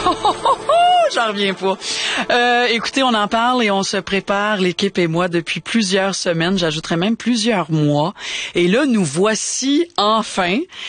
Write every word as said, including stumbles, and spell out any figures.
J'en reviens pas. Euh, écoutez, on en parle et on se prépare, l'équipe et moi, depuis plusieurs semaines. J'ajouterais même plusieurs mois. Et là, nous voici enfin.